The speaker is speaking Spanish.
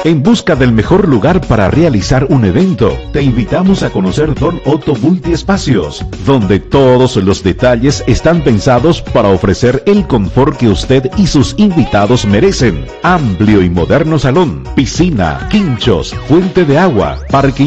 En busca del mejor lugar para realizar un evento, te invitamos a conocer Don Otto Multiespacios, donde todos los detalles están pensados para ofrecer el confort que usted y sus invitados merecen. Amplio y moderno salón, piscina, quinchos, fuente de agua, parque